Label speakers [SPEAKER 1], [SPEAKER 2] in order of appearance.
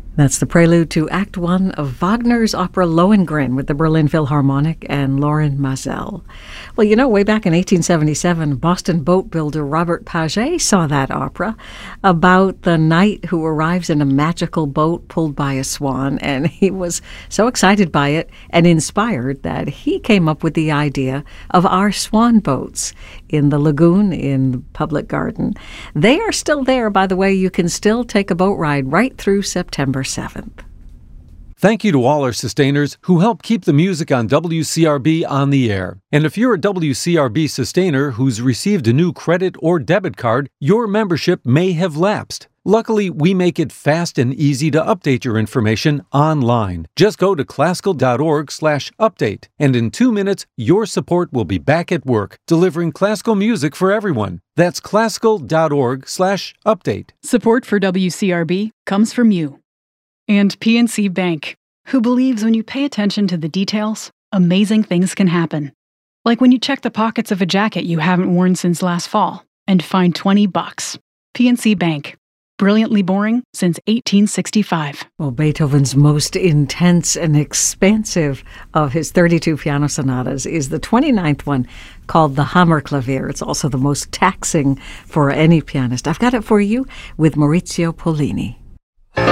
[SPEAKER 1] That's the prelude to Act One of Wagner's opera Lohengrin with the Berlin Philharmonic and Lorin Maazel. Well, you know, way back in 1877, Boston boat builder Robert Paget saw that opera about the knight who arrives in a magical boat pulled by a swan, and he was so excited by it and inspired that he came up with the idea of our swan boats in the lagoon in the public garden. They are still there, by the way. You can still take a boat ride right through September 7th.
[SPEAKER 2] Thank you to all our sustainers who help keep the music on WCRB on the air. And if you're a WCRB sustainer who's received a new credit or debit card, your membership may have lapsed. Luckily, we make it fast and easy to update your information online. Just go to classical.org/update, and in 2 minutes, your support will be back at work, delivering classical music for everyone. That's classical.org/update.
[SPEAKER 3] Support for WCRB comes from you. And PNC Bank, who believes when you pay attention to the details, amazing things can happen. Like when you check the pockets of a jacket you haven't worn since last fall and find $20. PNC Bank. Brilliantly boring since 1865.
[SPEAKER 1] Well, Beethoven's most intense and expansive of his 32 piano sonatas is the 29th one, called the Hammerklavier. It's also the most taxing for any pianist. I've got it for you with Maurizio Pollini.